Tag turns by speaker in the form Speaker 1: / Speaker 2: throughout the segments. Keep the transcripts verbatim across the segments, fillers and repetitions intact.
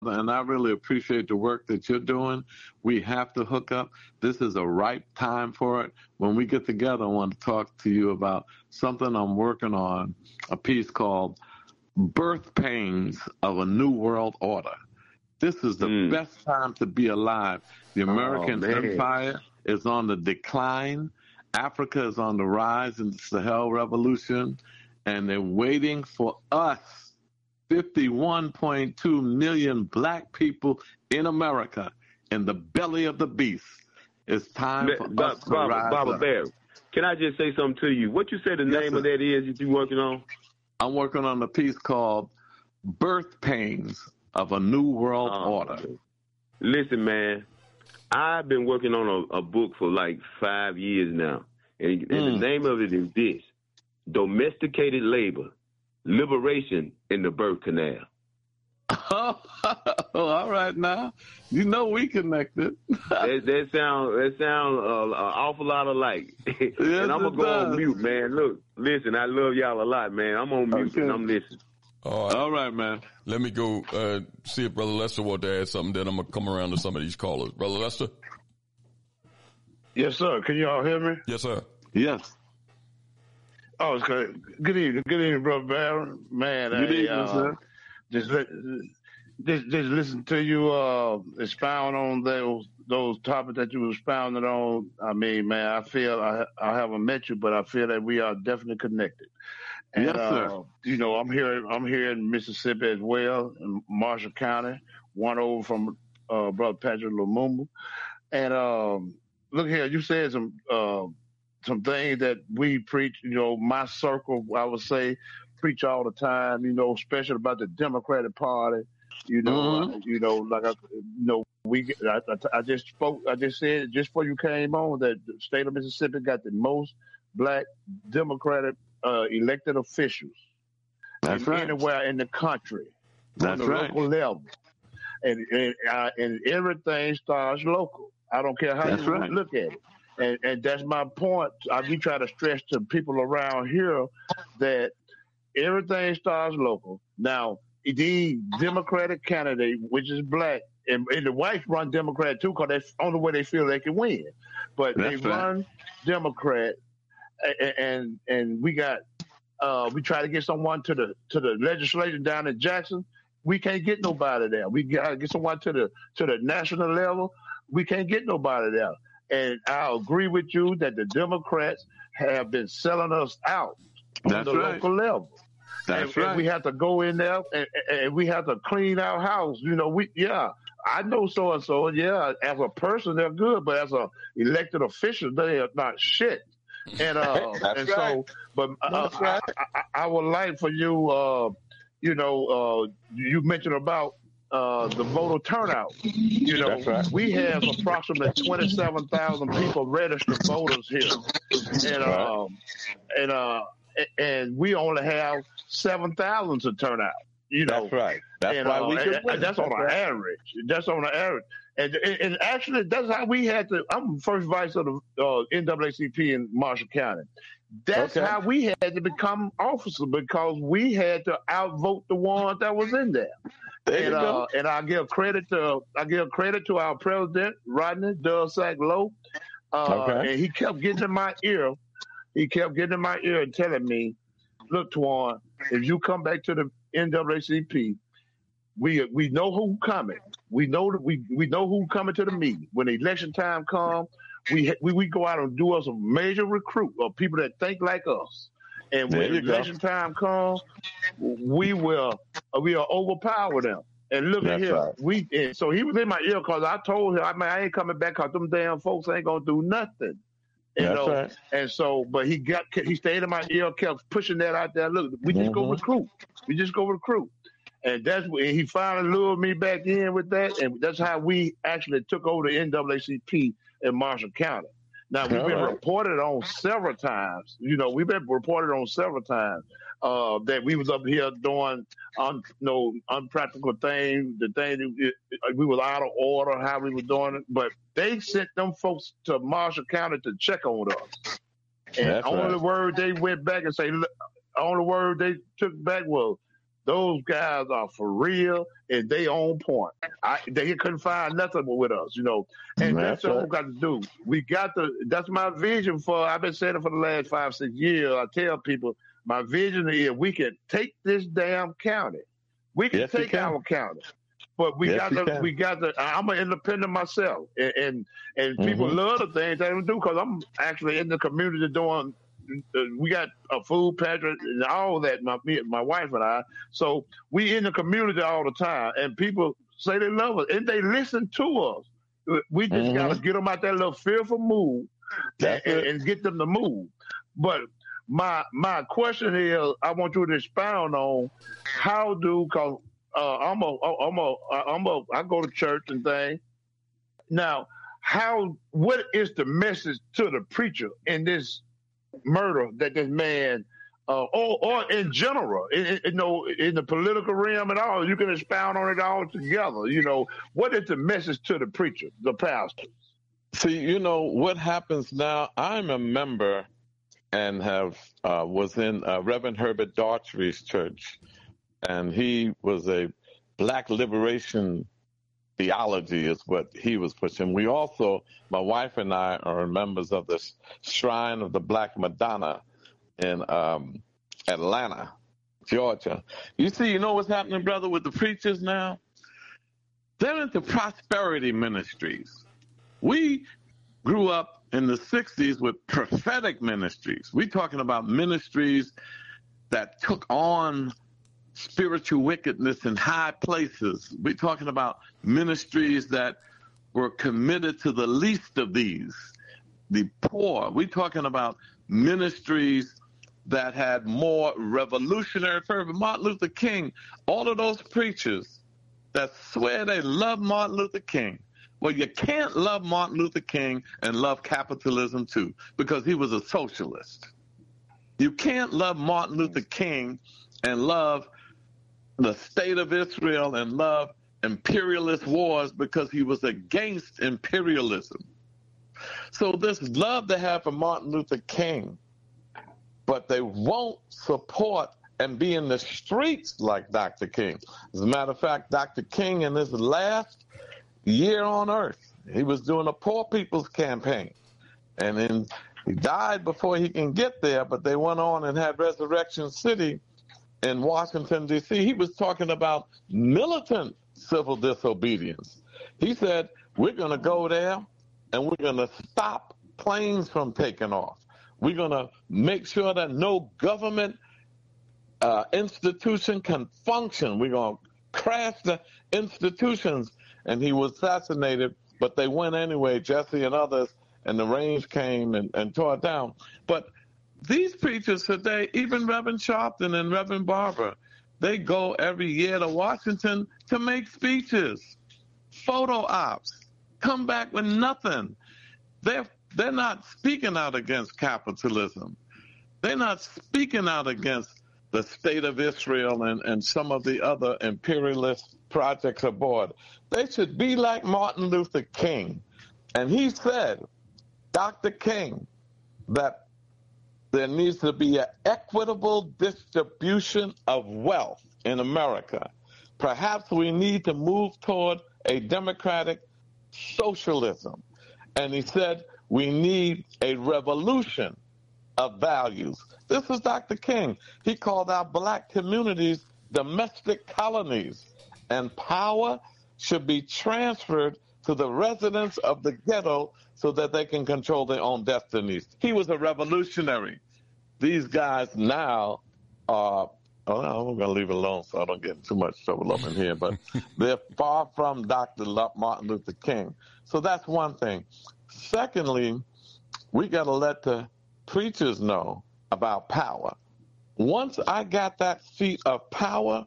Speaker 1: and I really appreciate the work that you're doing. We have to hook up. This is a ripe time for it. When we get together, I want to talk to you about something I'm working on, a piece called Birth Pains of a New World Order. This is the
Speaker 2: Mm.
Speaker 1: best time to be alive. The American
Speaker 2: Oh, man.
Speaker 1: empire is on the decline. Africa is on the rise in the Sahel Revolution, and they're waiting for us, fifty-one point two million black people in America, in the belly of the beast. It's time
Speaker 2: Ba-
Speaker 1: for
Speaker 2: Ba-
Speaker 1: us to
Speaker 2: Baba,
Speaker 1: rise
Speaker 2: Baba
Speaker 1: up.
Speaker 2: Bear, can I just say something to you? What you say the
Speaker 1: Yes,
Speaker 2: name
Speaker 1: sir.
Speaker 2: of that is that you working on?
Speaker 1: I'm working on a piece called Birth Pains of a New World
Speaker 2: Oh,
Speaker 1: Order.
Speaker 2: Listen, man, I've been working on a, a book for like five years now. And, and
Speaker 1: Mm.
Speaker 2: the name of it is this: Domesticated Labor, Liberation in the Birth Canal.
Speaker 1: Oh, all right now. You know we connected.
Speaker 2: that, that sound that sound uh, an awful lot alike.
Speaker 1: Yes,
Speaker 2: and I'm
Speaker 1: it
Speaker 2: going to go on
Speaker 1: does.
Speaker 2: mute, man. Look, listen, I love y'all a lot, man. I'm on mute
Speaker 1: Okay.
Speaker 2: and I'm listening.
Speaker 3: All right.
Speaker 1: All right, man.
Speaker 3: Let me go uh, see if Brother Lester wants to add something. Then I'm going to come around to some of these callers. Brother Lester?
Speaker 4: Yes, sir. Can you all hear me?
Speaker 3: Yes, sir.
Speaker 1: Yes.
Speaker 4: Oh, it's good. Good evening. Good evening, Brother Barron. Man,
Speaker 1: Good
Speaker 4: I,
Speaker 1: evening,
Speaker 4: uh,
Speaker 1: sir.
Speaker 4: just, li- just just listen to you uh, expound on those those topics that you were expounding on. I mean, man, I feel I I haven't met you, but I feel that we are definitely connected. And
Speaker 1: Yes, sir.
Speaker 4: uh, you know, I'm here. I'm here in Mississippi as well, in Marshall County. One over from uh, Brother Patrick Lumumba. And um, look here, you said some uh, some things that we preach. You know, my circle, I would say, preach all the time. You know, especially about the Democratic Party. You know,
Speaker 1: Mhm.
Speaker 4: uh, you know, like I, you know, we. I, I, I just spoke. I just said just before you came on that the state of Mississippi got the most black Democratic uh, elected officials
Speaker 1: That's
Speaker 4: in-
Speaker 1: right.
Speaker 4: anywhere in the country on
Speaker 1: That's
Speaker 4: the
Speaker 1: right.
Speaker 4: local level, and and, uh, and everything starts local. I don't care how
Speaker 1: That's
Speaker 4: you
Speaker 1: right.
Speaker 4: look at it, and and that's my point. I we try to stress to people around here that everything starts local. Now the Democratic candidate, which is black, and, and the whites run Democrat too, because that's the only way they feel they can win. But
Speaker 1: That's
Speaker 4: they
Speaker 1: right.
Speaker 4: run Democrat, and and, and we got uh, we try to get someone to the to the legislature down in Jackson. We can't get nobody there. We got to get someone to the to the national level. We can't get nobody there. And I agree with you that the Democrats have been selling us out on
Speaker 1: That's
Speaker 4: the
Speaker 1: right.
Speaker 4: local level.
Speaker 1: That's
Speaker 4: and,
Speaker 1: right.
Speaker 4: and we have to go in there and, and we have to clean our house. You know, we yeah, I know so and so. Yeah, as a person they're good, but as a elected official they are not shit. And uh,
Speaker 1: That's
Speaker 4: and
Speaker 1: right.
Speaker 4: so, but uh,
Speaker 1: That's right.
Speaker 4: I, I, I would like for you, uh, you know, uh, you mentioned about uh, the voter turnout. You know,
Speaker 1: That's right.
Speaker 4: we have approximately twenty-seven thousand people registered voters here, and
Speaker 1: Right.
Speaker 4: um, and uh, a- and we only have seven thousand to turn out. You know,
Speaker 1: That's right. That's
Speaker 4: and,
Speaker 1: why
Speaker 4: uh,
Speaker 1: we
Speaker 4: and-
Speaker 1: can
Speaker 4: and
Speaker 1: win.
Speaker 4: that's on
Speaker 1: That's
Speaker 4: an
Speaker 1: right.
Speaker 4: average. That's on an average. And, and, and actually, that's how we had to. I'm first vice of the uh, N double A C P in Marshall County. That's
Speaker 1: Okay.
Speaker 4: how we had to become officers because we had to outvote the ones that was in there.
Speaker 1: There
Speaker 4: And
Speaker 1: you
Speaker 4: uh,
Speaker 1: go.
Speaker 4: and I give credit to I give credit to our president Rodney Dulsack Lowe. Uh,
Speaker 1: Okay.
Speaker 4: And he kept getting in my ear. He kept getting in my ear and telling me, "Look, Twan, if you come back to the N double A C P, we we know who coming. We know that we we know who coming to the meeting. When the election time comes, we we we go out and do us a major recruit of people that think like us. And
Speaker 1: There
Speaker 4: when
Speaker 1: you go.
Speaker 4: election time comes, we will we will overpower them." And look at
Speaker 1: That's
Speaker 4: here,
Speaker 1: right.
Speaker 4: we and so he was in my ear because I told him, I mean, I ain't coming back because them damn folks ain't gonna do nothing. You
Speaker 1: That's
Speaker 4: know,
Speaker 1: right.
Speaker 4: and so, but he got, he stayed in my ear, kept pushing that out there. Look, we just go
Speaker 1: Mhm.
Speaker 4: recruit. We just go recruit. And that's when he finally lured me back in with that. And that's how we actually took over the N double A C P in Marshall County. Now, we've
Speaker 1: All
Speaker 4: been
Speaker 1: right.
Speaker 4: reported on several times. You know, we've been reported on several times uh, that we was up here doing un, you know, unpractical things, the thing that we, we was out of order, how we were doing it. But they sent them folks to Marshall County to check on us. And
Speaker 1: That's
Speaker 4: only
Speaker 1: right.
Speaker 4: word they went back and say, look, only word they took back was, Those guys are for real and they on point. I, they couldn't find nothing with us, you know. And that's,
Speaker 1: That's
Speaker 4: that's
Speaker 1: right.
Speaker 4: what we got to do. We got to, that's my vision for, I've been saying it for the last five, six years. I tell people, my vision is we can take this damn county. We can
Speaker 1: Yes, you
Speaker 4: take
Speaker 1: can.
Speaker 4: our county. But we
Speaker 1: Yes,
Speaker 4: got
Speaker 1: you
Speaker 4: to,
Speaker 1: can.
Speaker 4: we got to, I'm an independent myself. And and, and people
Speaker 1: Mhm.
Speaker 4: love the things they do because I'm actually in the community doing, uh, we got a food pantry and all that, my me, my wife and I. So we in the community all the time, and people say they love us and they listen to us. We just got to
Speaker 1: Mhm.
Speaker 4: get them out that little fearful mood and,
Speaker 1: That's
Speaker 4: and,
Speaker 1: it.
Speaker 4: and get them to move. But my my question is, I want you to expound on how do because uh, I'm a I'm a I'm a I go to church and things. Now, how what is the message to the preacher in this murder that this man, uh, or or in general, in, in, you know, in the political realm and all, you can expound on it all together. You know, what is the message to the preacher, the pastor?
Speaker 1: See, you know what happens now. I'm a member and have uh, was in uh, Reverend Herbert Daughtry's church, and he was a black liberation theology is what he was pushing. We also, my wife and I, are members of the Shrine of the Black Madonna in um, Atlanta, Georgia. You see, you know what's happening, brother, with the preachers now? They're into prosperity ministries. We grew up in the sixties with prophetic ministries. We're talking about ministries that took on spiritual wickedness in high places. We're talking about ministries that were committed to the least of these, the poor. We're talking about ministries that had more revolutionary fervor. Martin Luther King, all of those preachers that swear they love Martin Luther King. Well, you can't love Martin Luther King and love capitalism too, because he was a socialist. You can't love Martin Luther King and love the state of Israel and love imperialist wars because he was against imperialism. So this love they have for Martin Luther King, but they won't support and be in the streets like Doctor King. As a matter of fact, Doctor King in his last year on earth, he was doing a poor people's campaign. And then he died before he can get there, but they went on and had Resurrection City in Washington, D C. He was talking about militant civil disobedience. He said, we're going to go there and we're going to stop planes from taking off. We're going to make sure that no government uh, institution can function. We're going to crash the institutions. And he was assassinated, but they went anyway, Jesse and others, and the range came and, and tore it down. But these preachers today, even Reverend Sharpton and Reverend Barber, they go every year to Washington to make speeches, photo ops, come back with nothing. They're, they're not speaking out against capitalism. They're not speaking out against the state of Israel and, and some of the other imperialist projects aboard. They should be like Martin Luther King. And he said, Doctor King, that there needs to be an equitable distribution of wealth in America. Perhaps we need to move toward a democratic socialism. And he said we need a revolution of values. This is Doctor King. He called our black communities domestic colonies, and power should be transferred to the residents of the ghetto so that they can control their own destinies. He was a revolutionary. These guys now are, oh, I'm going to leave it alone so I don't get in too much trouble up in here, but they're far from Doctor Martin Luther King. So that's one thing. Secondly, we got to let the preachers know about power. Once I got that seat of power,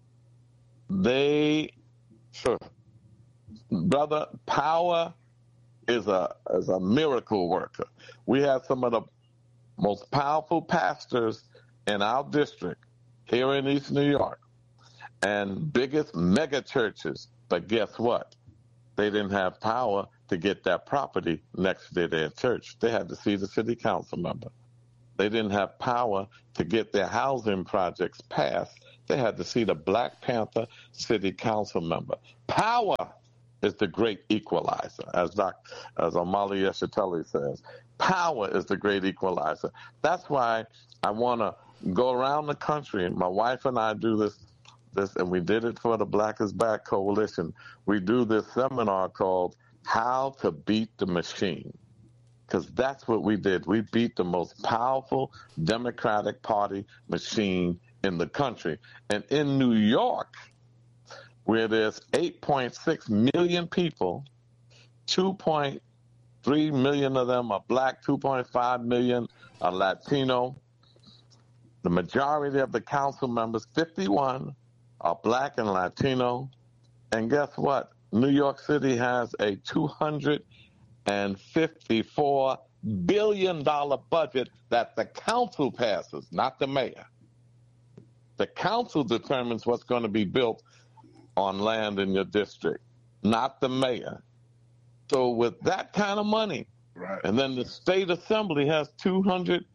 Speaker 1: they, sure, brother, power is a is a miracle worker. We have some of the most powerful pastors in our district here in East New York and biggest mega churches. But guess what? They didn't have power to get that property next to their church. They had to see the city council member. they didn't have power to get their housing projects passed. They had to see the Black Panther city council member. Power is the great equalizer, as Doc, as Omali Yeshiteli says. Power is the great equalizer. That's why I want to go around the country. My wife and I do this, this, and we did it for the Black is Back Coalition. We do this seminar called How to Beat the Machine, because that's what we did. We beat the most powerful Democratic Party machine in the country. And in New York, where there's eight point six million people, two point three million of them are black, two point five million are Latino. The majority of the council members, fifty-one, are black and Latino. And guess what? New York City has a two hundred fifty-four billion dollars budget that the council passes, not the mayor. The council determines what's going to be built on land in your district, not the mayor. So with that kind of money,
Speaker 4: Right.
Speaker 1: and then the state assembly has two hundred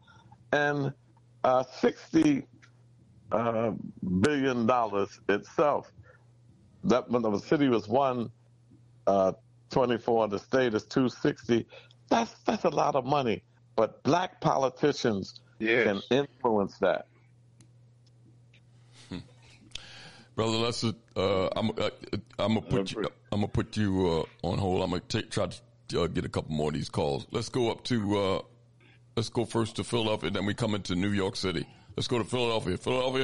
Speaker 1: sixty uh, billion dollars itself. That when the city was one uh, twenty-four, the state is two sixty. That's that's a lot of money, but black politicians
Speaker 4: Yes.
Speaker 1: can influence that.
Speaker 3: Brother Lester, uh, I'm uh, I'm gonna put you I'm gonna put you uh, on hold. I'm gonna take, try to uh, get a couple more of these calls. Let's go up to uh, let's go first to Philadelphia, then we come into New York City. Let's go to Philadelphia. Philadelphia.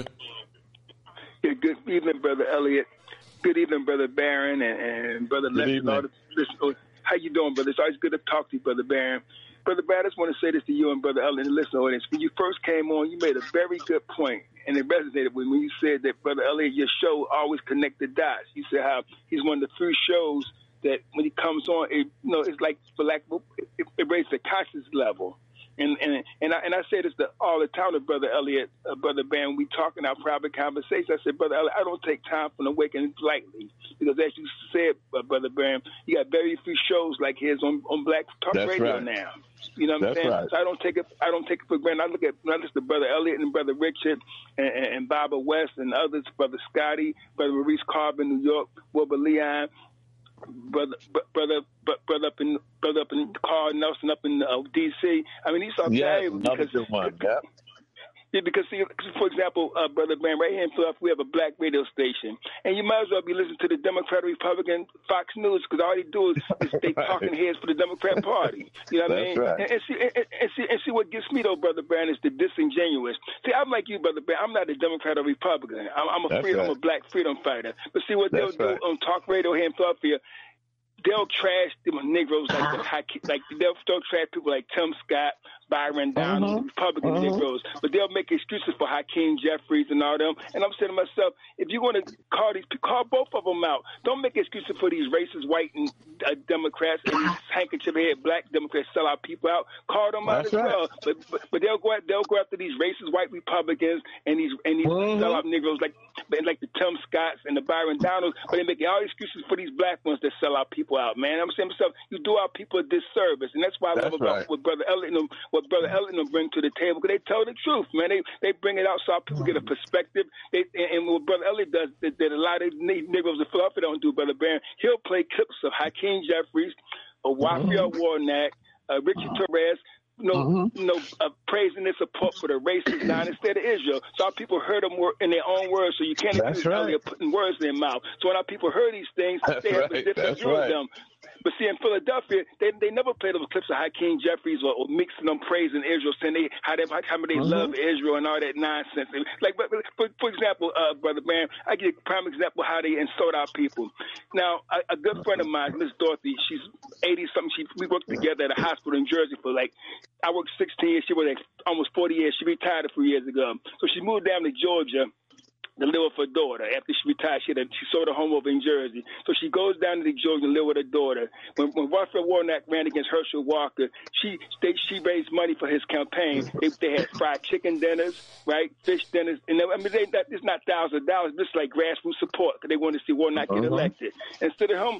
Speaker 5: Yeah, good evening, Brother Elliott. Good evening, Brother Barron, and, and Brother
Speaker 1: Good
Speaker 5: Lester.
Speaker 1: evening.
Speaker 5: How you doing, brother? It's always good to talk to you, Brother Barron. Brother Barron, I just want to say this to you and Brother Elliott and the listening audience. When you first came on, you made a very good point, and it resonated with me when you said that, Brother Elliott, your show always connect the dots. You said how he's one of the few shows that when he comes on, it, you know, it's like, for lack of, it, it raises the conscious level. And and and I, and I say this to all the time to Brother Elliott, uh, Brother Barron, we talk in our private conversation. I said, Brother Elliott, I don't take time from the waking lightly. Because as you said, uh, Brother Barron, you got very few shows like his on, on Black Talk
Speaker 1: That's
Speaker 5: Radio
Speaker 1: right.
Speaker 5: now. You know what
Speaker 1: That's
Speaker 5: I'm saying?
Speaker 1: right.
Speaker 5: So I don't take it I don't take it for granted. I look at when I listen to Brother Elliott and Brother Richard and, and, and Barbara West and others, Brother Scotty, Brother Maurice Carver in New York, Wilbur Leon, brother, brother, brother up in brother up in Carl Nelson up in uh, D C. I mean, these are
Speaker 1: Yes,
Speaker 5: valuable
Speaker 1: another
Speaker 5: because,
Speaker 1: good one. Yeah.
Speaker 5: yeah, because see, for example, uh, Brother Ben, right here in Philadelphia, we have a black radio station, and you might as well be listening to the Democrat, Republican, Fox News, because all they do is, is they
Speaker 1: Right.
Speaker 5: talking heads for the Democrat Party. You know what I
Speaker 1: That's
Speaker 5: mean?
Speaker 1: right.
Speaker 5: And, and see, and, and see, and see what gets me though, Brother Ben, is the disingenuous. See, I'm like you, Brother Ben. I'm not a Democrat or Republican. I'm, I'm a
Speaker 1: That's
Speaker 5: freedom,
Speaker 1: right.
Speaker 5: I'm a black freedom fighter. But see what
Speaker 1: That's
Speaker 5: they'll
Speaker 1: right.
Speaker 5: do on talk radio here in Philadelphia. They'll trash them Negroes like the like they'll, they'll trash people like Tim Scott, Byron Donald,
Speaker 1: Uh-huh.
Speaker 5: Republican
Speaker 1: Uh-huh.
Speaker 5: Negroes, but they'll make excuses for Hakeem Jeffries and all them. And I'm saying to myself, if you want to call these, call both of them out. Don't make excuses for these racist white and uh, Democrats and these handkerchief head black Democrats sell our people out. Call them out
Speaker 1: That's
Speaker 5: as
Speaker 1: right.
Speaker 5: well. But, but but they'll go out, they'll go after these racist white Republicans and these and these
Speaker 1: Mhm.
Speaker 5: sell out Negroes like like the Tim Scotts and the Byron Donalds. But they make all excuses for these black ones that sell our people out. Man, I'm saying to myself, you do our people a disservice, and that's why I love
Speaker 1: That's
Speaker 5: about
Speaker 1: right.
Speaker 5: what Brother Elliott and them, what Brother Elliott and them bring to the table, because they tell the truth, man. They they bring it out so our people get a perspective. They and, and what Brother Elliott does that, that a lot of Negroes in Philadelphia don't do, Brother Barron. He'll play clips of Hakeem Jeffries, of Raphael Warnock, uh, Richard Torres. You know,
Speaker 1: Mm-hmm.
Speaker 5: you know, uh, praising their support for the racist Zionist state of Israel. So our people heard them wor- in their own words, so you can't
Speaker 1: That's
Speaker 5: accuse
Speaker 1: right.
Speaker 5: Elliott of putting words in their mouth. So when our people heard these things,
Speaker 1: That's
Speaker 5: they have
Speaker 1: right.
Speaker 5: a different
Speaker 1: That's
Speaker 5: view of
Speaker 1: right.
Speaker 5: them. But see, in Philadelphia, they they never played those clips of Hakeem Jeffries or, or mixing them praising Israel, saying they how they how they
Speaker 1: Mhm.
Speaker 5: love Israel and all that nonsense. Like, but, but, for, for example, uh, Brother Barron, I give you a prime example of how they insult our people. Now, a, a good friend of mine, Miss Dorothy, she's eighty something. She we worked together at a hospital in Jersey for like I worked sixteen years. She worked like almost forty years. She retired a few years ago, so she moved down to Georgia to live with her daughter. After she retired, she, had a, she sold her home over in Jersey. So she goes down to the Georgia and live with her daughter. When, when Raphael Warnock ran against Herschel Walker, she they, she raised money for his campaign. They, they had fried chicken dinners, right, fish dinners. And they, I mean, they, that, it's not thousands of dollars. This is like grassroots support because they wanted to see Warnock get
Speaker 1: Uh-huh.
Speaker 5: elected. Instead of him, the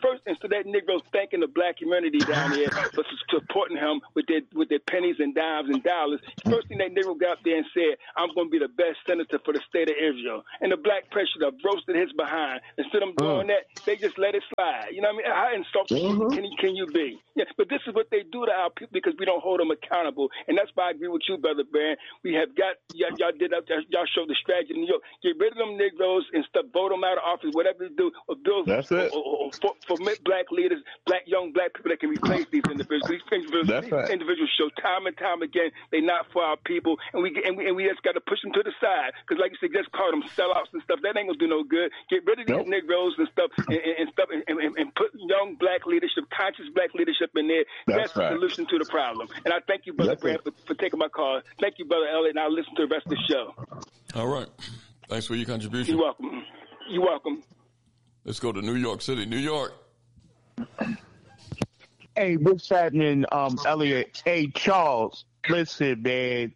Speaker 5: first, instead of that Negroes thanking the black community down there for supporting him with their with their pennies and dimes and dollars, first thing that Negro got up there and said, I'm going to be the best senator for the state of Israel. And the black press should have roasted his behind. Instead of doing that, they just let it slide. You know what I mean? How insulting mm-hmm. can, you, can you be? Yeah, but this is what they do to our people because we don't hold them accountable. And that's why I agree with you, Brother Brand. We have got, y'all, y'all did up, y'all showed the strategy in New York. Get rid of them Negroes and stuff, vote them out of office, whatever you do, or build
Speaker 1: that's it.
Speaker 5: Or, or, or for, for black leaders, black young black people that can replace these individuals. These individuals,
Speaker 1: that's
Speaker 5: these
Speaker 1: right.
Speaker 5: individuals show time and time again they're not for our people, and we and we, and we just got to push them to the side because, like you said, just call them sellouts and stuff. That ain't gonna do no good. Get rid of these nope. Negroes and stuff, and, and, and stuff, and, and, and put young black leadership, conscious black leadership in there.
Speaker 1: That's,
Speaker 5: that's
Speaker 1: right.
Speaker 5: the solution to the problem. And I thank you, Brother Brand, for, for taking my call. Thank you, Brother Elliott, and I'll listen to the rest of the show.
Speaker 3: All right. Thanks for your contribution.
Speaker 5: You're welcome. You're welcome.
Speaker 3: Let's go to New York City. New York.
Speaker 6: Hey, what's happening, um, Elliot? Hey, Charles, listen, man.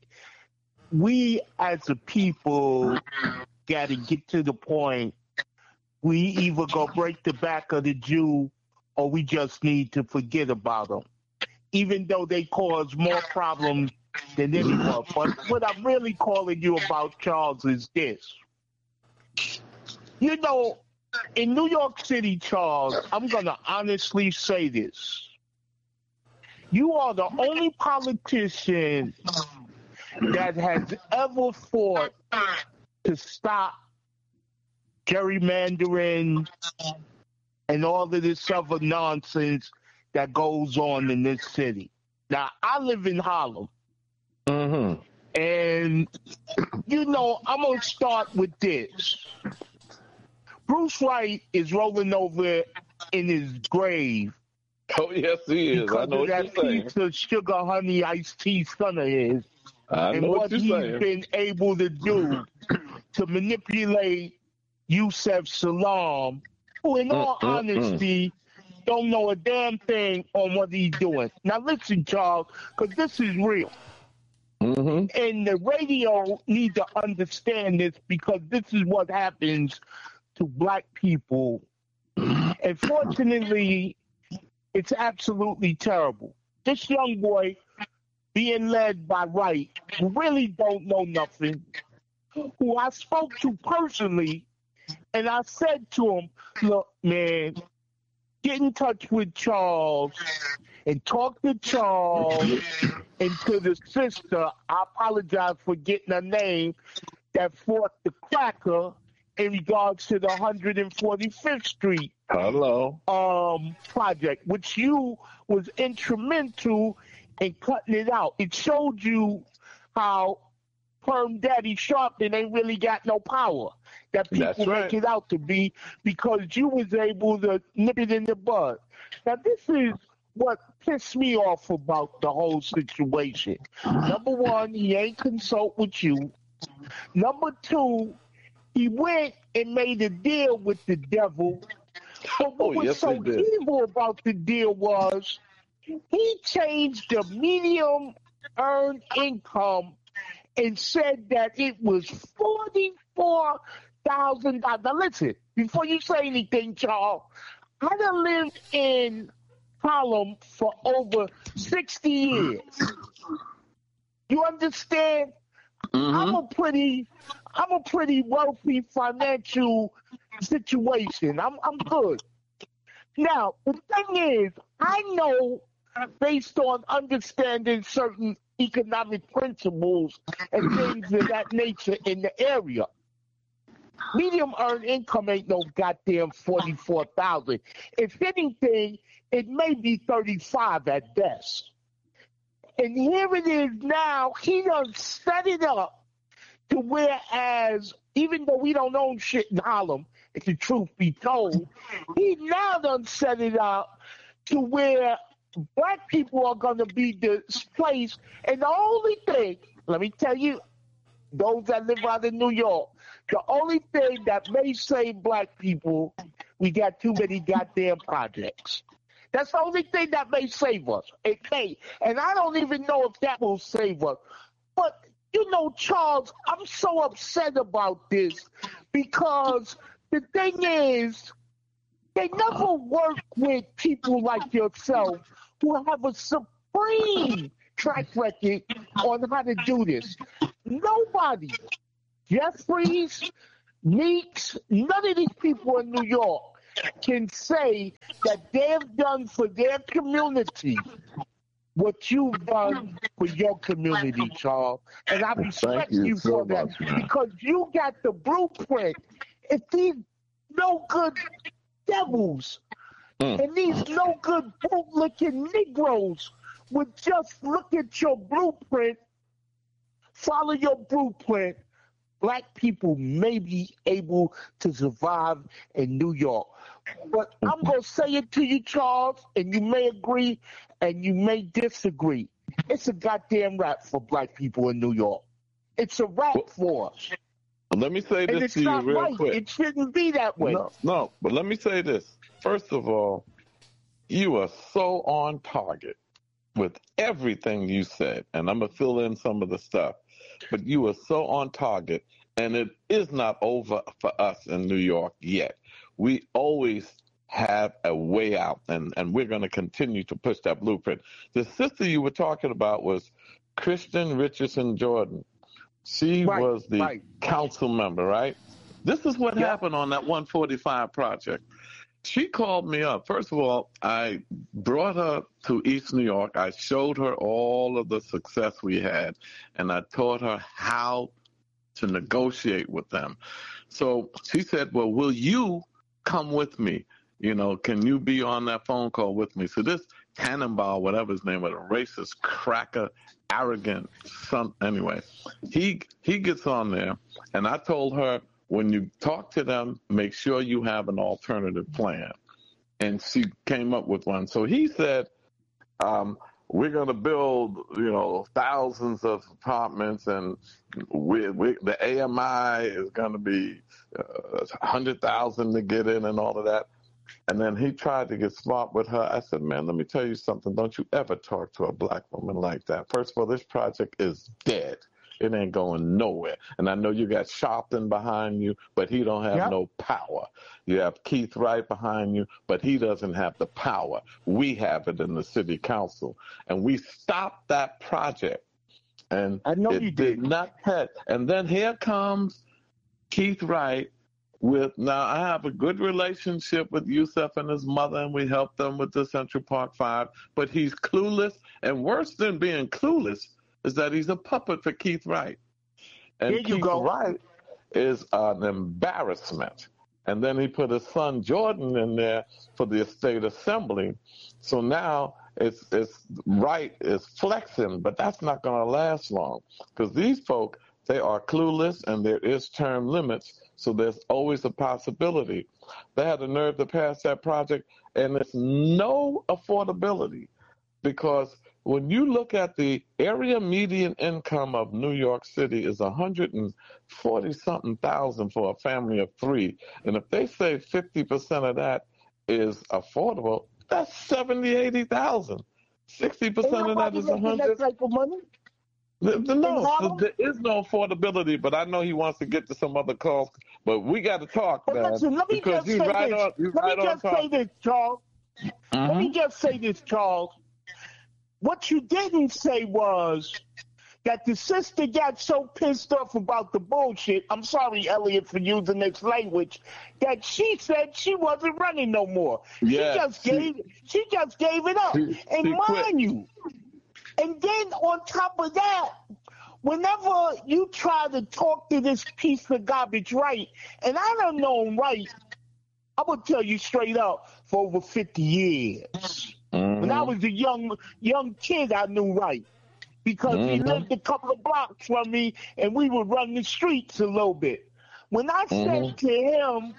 Speaker 6: We as a people got to get to the point we either go break the back of the Jew or we just need to forget about them, even though they cause more problems than anyone. But what I'm really calling you about, Charles, is this. You know, in New York City, Charles, I'm going to honestly say this. You are the only politician that has ever fought to stop gerrymandering and all of this other nonsense that goes on in this city. Now, I live in Harlem.
Speaker 1: Mm-hmm.
Speaker 6: And, you know, I'm going to start with this. Bruce Wright is rolling over in his grave.
Speaker 1: Oh, yes, he is.
Speaker 6: Because
Speaker 1: I know
Speaker 6: of
Speaker 1: what
Speaker 6: that
Speaker 1: you're saying.
Speaker 6: piece of sugar, honey, iced tea son of his.
Speaker 1: I
Speaker 6: and
Speaker 1: know
Speaker 6: what,
Speaker 1: what you're
Speaker 6: he's
Speaker 1: saying.
Speaker 6: been able to do to manipulate Yusef Salaam, who, in all
Speaker 1: mm,
Speaker 6: honesty, mm. don't know a damn thing on what he's doing. Now, listen, Charles, because this is real.
Speaker 1: Mm-hmm.
Speaker 6: And the radio need to understand this because this is what happens to black people. And fortunately, it's absolutely terrible. This young boy being led by Wright, who really don't know nothing, who I spoke to personally, and I said to him, look, man, get in touch with Charles and talk to Charles and to the sister, I apologize for getting her name, that fought the cracker in regards to the one hundred forty-fifth Street
Speaker 1: Hello.
Speaker 6: um, project, which you was instrumental in cutting it out. It showed you how Perm Daddy Sharpton ain't really got no power that people
Speaker 1: That's right.
Speaker 6: make it out to be because you was able to nip it in the bud. Now, this is what pissed me off about the whole situation. Number one, he ain't consult with you. Number two, he went and made a deal with the devil. But what
Speaker 1: Oh,
Speaker 6: was
Speaker 1: yes,
Speaker 6: so
Speaker 1: he did.
Speaker 6: evil about the deal was he changed the medium earned income and said that it was forty-four thousand dollars. Now, listen, before you say anything, Charles, I done lived in Harlem for over sixty years. You understand?
Speaker 1: Mm-hmm.
Speaker 6: I'm a pretty, I'm a pretty wealthy financial situation. I'm, I'm good. Now, the thing is, I know based on understanding certain economic principles and things of that nature in the area. Medium earned income ain't no goddamn forty-four thousand. If anything, it may be thirty-five at best. And here it is now, he done set it up to whereas, even though we don't own shit in Harlem, if the truth be told, he now done set it up to where black people are going to be displaced. And the only thing, let me tell you, those that live out in New York, the only thing that may save black people, we got too many goddamn projects. That's the only thing that may save us. It may. And I don't even know if that will save us. But, you know, Charles, I'm so upset about this because the thing is, They never work with people like yourself who have a supreme track record on how to do this. Nobody, Jeffries, Meeks, none of these people in New York can say that they've done for their community what you've done for your community, Charles. And I respect
Speaker 1: you
Speaker 6: you
Speaker 1: so
Speaker 6: for that
Speaker 1: much, man.
Speaker 6: because you got the blueprint. If these no good devils
Speaker 1: Mm.
Speaker 6: and these no good bootlicking Negroes would just look at your blueprint, follow your blueprint, black people may be able to survive in New York. But I'm going to say it to you, Charles, and you may agree and you may disagree. It's a goddamn rap for black people in New York. It's a rap for us.
Speaker 1: Let me say
Speaker 6: And
Speaker 1: this
Speaker 6: it's
Speaker 1: to you
Speaker 6: not
Speaker 1: real
Speaker 6: right.
Speaker 1: quick.
Speaker 6: It shouldn't be that way.
Speaker 1: No, no, but let me say this. First of all, you are so on target with everything you said, and I'm going to fill in some of the stuff, but you are so on target, and it is not over for us in New York yet. We always have a way out, and, and we're going to continue to push that blueprint. The sister you were talking about was Kristen Richardson Jordan. She
Speaker 6: Right,
Speaker 1: was the
Speaker 6: right.
Speaker 1: council member, right? This is what
Speaker 6: Yeah.
Speaker 1: happened on that one forty-five project. She called me up. First of all, I brought her to East New York. I showed her all of the success we had, and I taught her how to negotiate with them. So she said, well, will you come with me? You know, can you be on that phone call with me? So this Tannenbaum, whatever his name was, a racist, cracker, arrogant son. Anyway, he he gets on there, and I told her, when you talk to them, make sure you have an alternative plan. And she came up with one. So he said, um, we're going to build, you know, thousands of apartments, and we, we, the A M I is going to be uh, one hundred thousand to get in and all of that. And then he tried to get smart with her. I said, man, let me tell you something. Don't you ever talk to a black woman like that. First of all, this project is dead. It ain't going nowhere. And I know you got Sharpton behind you, but he don't have
Speaker 6: Yep.
Speaker 1: no power. You have Keith Wright behind you, but he doesn't have the power. We have it in the city council. And we stopped that project. And
Speaker 6: I know
Speaker 1: it
Speaker 6: you
Speaker 1: did
Speaker 6: did.
Speaker 1: not hit. And then here comes Keith Wright with, now I have a good relationship with Yusuf and his mother, and we help them with the Central Park Five, but he's clueless. And worse than being clueless is that he's a puppet for Keith Wright. And
Speaker 6: There you
Speaker 1: Keith
Speaker 6: go.
Speaker 1: Wright is an embarrassment. And then he put his son Jordan in there for the state assembly. So now it's it's Wright is flexing, but that's not going to last long because these folk, they are clueless, and there is term limits. So there's always a possibility. They had the nerve to pass that project, and there's no affordability because when you look at the area median income of New York City is one hundred forty something thousand for a family of three. And if they say fifty percent of that is affordable, that's seventy, eighty thousand. sixty percent of that is one hundred.
Speaker 6: That type of money?
Speaker 1: The, the, no,
Speaker 6: Harlem?
Speaker 1: there is no affordability, but I know he wants to get to some other calls. But we got to talk,
Speaker 6: But
Speaker 1: man,
Speaker 6: listen, let me
Speaker 1: because
Speaker 6: just
Speaker 1: you
Speaker 6: say
Speaker 1: right
Speaker 6: this.
Speaker 1: on. You
Speaker 6: Let
Speaker 1: right
Speaker 6: me
Speaker 1: on
Speaker 6: just say
Speaker 1: top.
Speaker 6: this, Charles. Let me
Speaker 1: Mhm.
Speaker 6: just say this, Charles. What you didn't say was that the sister got so pissed off about the bullshit, I'm sorry, Elliot, for using this language, that she said she wasn't running no more.
Speaker 1: Yeah,
Speaker 6: she just
Speaker 1: she-
Speaker 6: gave she just gave it up.
Speaker 1: She-
Speaker 6: and
Speaker 1: she quit.
Speaker 6: mind you, and then on top of that, whenever you try to talk to this piece of garbage Wright, and I don't know him right, I'm gonna tell you straight up, for over fifty years. When I
Speaker 1: Mhm.
Speaker 6: was a young young kid, I knew Wright because he
Speaker 1: Mhm.
Speaker 6: lived a couple of blocks from me, and we would run the streets a little bit. When I
Speaker 1: Mhm.
Speaker 6: said to him,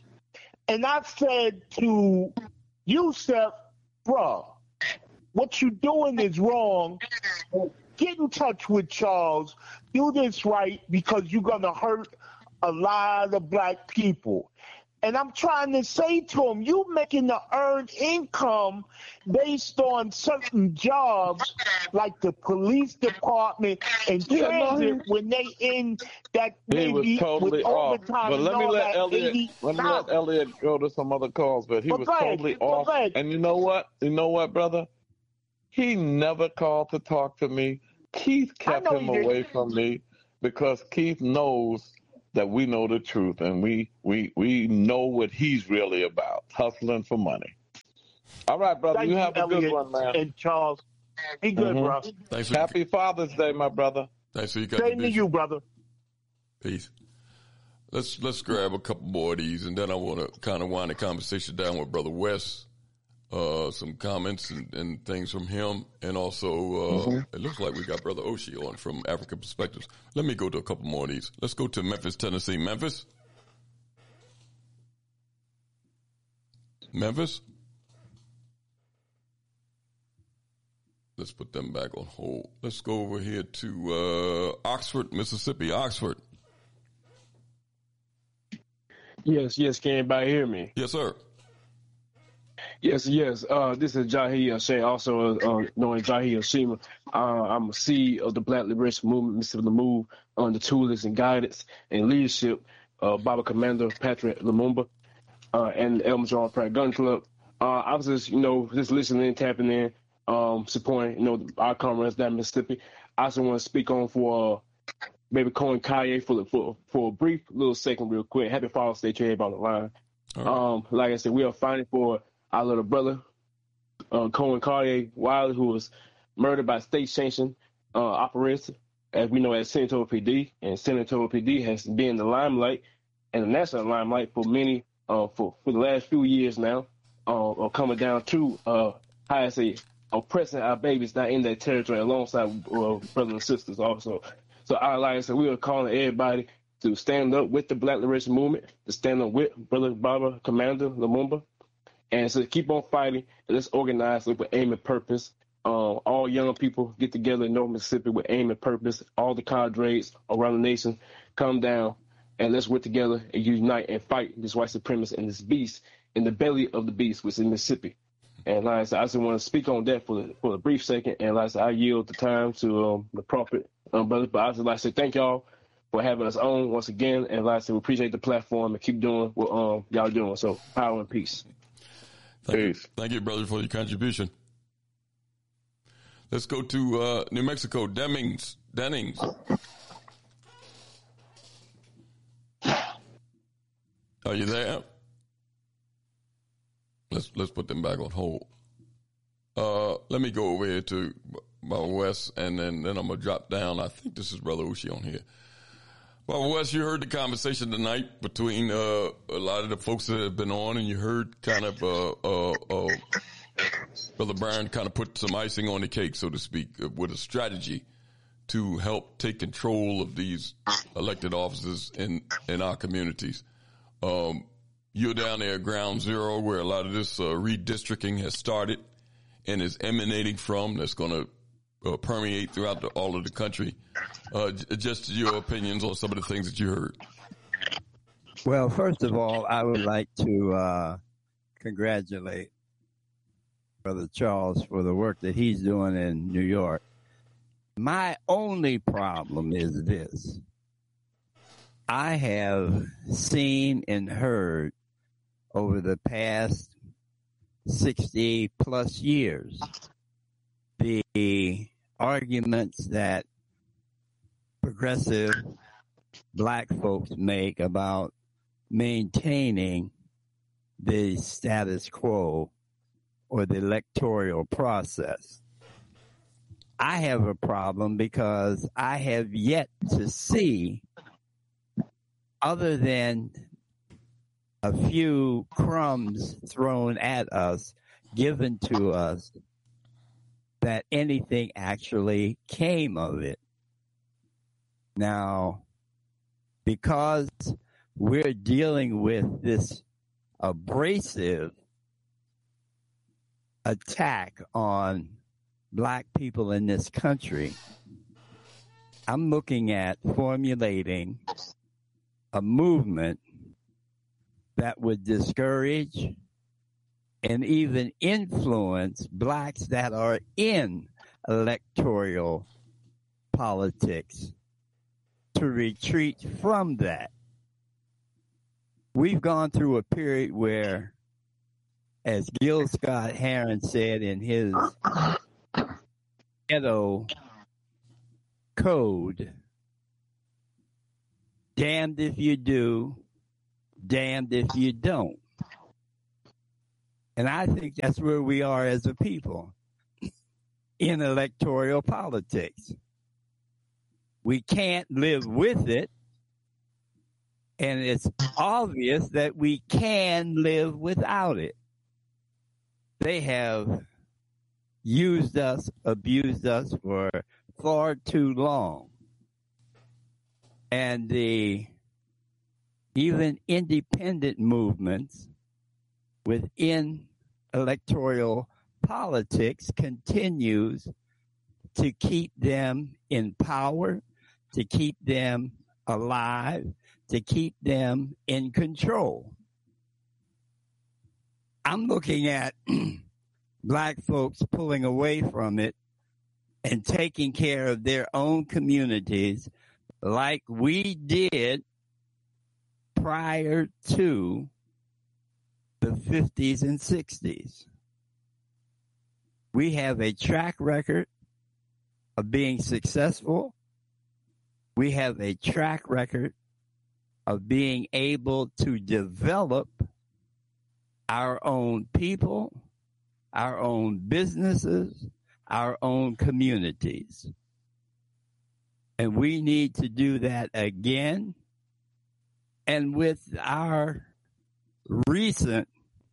Speaker 6: and I said to Yusuf, bruh, what you doing is wrong. Get in touch with Charles. Do this right because you're gonna hurt a lot of black people. And I'm trying to say to him, you making the earned income based on certain jobs, like the police department and
Speaker 1: Yeah, no, he-
Speaker 6: transit, when they in that
Speaker 1: He was
Speaker 6: maybe
Speaker 1: totally
Speaker 6: with
Speaker 1: off.
Speaker 6: overtime
Speaker 1: But
Speaker 6: and
Speaker 1: let me
Speaker 6: all
Speaker 1: let
Speaker 6: that
Speaker 1: Elliot
Speaker 6: eighty
Speaker 1: let me let
Speaker 6: dollars.
Speaker 1: Elliot go to some other calls. But he
Speaker 6: But
Speaker 1: was
Speaker 6: go ahead,
Speaker 1: totally
Speaker 6: but
Speaker 1: off.
Speaker 6: go ahead.
Speaker 1: And you know what? You know what, brother? He never called to talk to me. Keith kept
Speaker 6: know
Speaker 1: him
Speaker 6: he didn't.
Speaker 1: away from me because Keith knows that we know the truth and we we we know what he's really about, hustling for money. All right, brother.
Speaker 6: Thank
Speaker 1: You
Speaker 6: you,
Speaker 1: have a
Speaker 6: Elliot
Speaker 1: good one, man.
Speaker 6: and Charles. Be good,
Speaker 1: Mhm.
Speaker 6: bro.
Speaker 3: Thanks for,
Speaker 1: Happy Father's Day, my brother.
Speaker 3: thanks for your
Speaker 6: Same to
Speaker 3: contribution.
Speaker 6: you, brother.
Speaker 3: Peace. Let's let's grab a couple more of these, and then I want to kind of wind the conversation down with Brother Wes. Uh, some comments and, and things from him, and also uh,
Speaker 1: Mm-hmm.
Speaker 3: it looks like we got Brother Oshie on from African Perspectives. Let me go to a couple more of these. Let's go to Memphis, Tennessee. Memphis, Memphis. Let's put them back on hold. Let's go over here to uh, Oxford, Mississippi. Oxford.
Speaker 7: Yes, yes. Can anybody hear me?
Speaker 3: Yes, sir.
Speaker 7: Yes, yes. Uh, this is Jahi Shea, also uh, known as Jahi Shima. Uh, I'm a seed of the Black Liberation Movement, Mississippi Move, under tools and guidance and leadership of Baba Commander Patrick Lumumba uh, and Elmer John Pratt Gun Club. Uh, I was just, you know, just listening, tapping in, um, supporting, you know, our comrades down in Mississippi. I also want to speak on for uh, maybe Cohen Kaye for, for for a brief little second, real quick. Happy Father's Day to everybody on the line.
Speaker 3: All right.
Speaker 7: Um, like I said, we are fighting for our little brother, uh, Cohen Kaye Wiley, who was murdered by state-sanctioned uh, operators, as we know as San Antonio P D. And San Antonio P D has been in the limelight and the national limelight for many, uh, for, for the last few years now, uh, of coming down to, uh, how I say, oppressing our babies not in that territory alongside uh, brothers and sisters also. So, I, like I said, we are calling everybody to stand up with the Black Liberation Movement, to stand up with Brother Baba Commander Lumumba, and so keep on fighting. And let's organize with aim and purpose. Uh, all young people get together in North Mississippi with aim and purpose. All the cadres around the nation come down and let's work together and unite and fight this white supremacist and this beast in the belly of the beast, which is Mississippi. And like I said, I just want to speak on that for for a brief second. And like I said, I yield the time to um, the prophet, um, brother. But I just like to say thank y'all for having us on once again. And like I said, we appreciate the platform and keep doing what um, y'all doing. So power and peace.
Speaker 3: Thank you.
Speaker 1: Peace.
Speaker 3: Thank you, brother, for your contribution. Let's go to uh, New Mexico. Demings. Dennings. Are you there? Let's let's put them back on hold. Uh, let me go over here to Brother West, and then, then I'm going to drop down. I think this is Brother Ushi on here. Brother West, you heard the conversation tonight between uh, a lot of the folks that have been on, and you heard kind of uh, uh, uh, Brother Byron kind of put some icing on the cake, so to speak, uh, with a strategy to help take control of these elected offices in, in our communities. Um, you're down there at ground zero where a lot of this uh, redistricting has started and is emanating from, that's going to uh, permeate throughout the, all of the country. Uh, j- just your opinions on some of the things that you heard.
Speaker 8: Well, first of all, I would like to uh, congratulate Brother Charles for the work that he's doing in New York. My only problem is this. I have seen and heard over the past sixty plus years the arguments that progressive black folks make about maintaining the status quo or the electoral process. I have a problem because I have yet to see, other than a few crumbs thrown at us, given to us, that anything actually came of it. Now, because we're dealing with this abrasive attack on black people in this country, I'm looking at formulating a movement that would discourage and even influence blacks that are in electoral politics to retreat from that. We've gone through a period where, as Gil Scott Heron said in his ghetto code, damned if you do, damned if you don't. And I think that's where we are as a people in electoral politics. We can't live with it, and it's obvious that we can live without it. They have used us, abused us for far too long. And the even independent movements within electoral politics continues to keep them in power, to keep them alive, to keep them in control. I'm looking at black folks pulling away from it and taking care of their own communities like we did prior to the fifties and sixties. We have a track record of being successful. We have a track record of being able to develop our own people, our own businesses, our own communities. And we need to do that again. And with our recent